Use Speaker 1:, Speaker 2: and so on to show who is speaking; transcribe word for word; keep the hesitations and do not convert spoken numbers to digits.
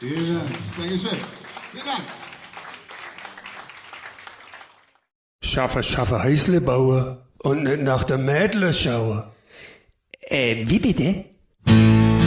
Speaker 1: Vielen Dank. Dankeschön. Vielen Dank.
Speaker 2: Schaffe, schaffe Häusle bauen und nicht nach der Mädle schauen.
Speaker 3: Äh, wie bitte?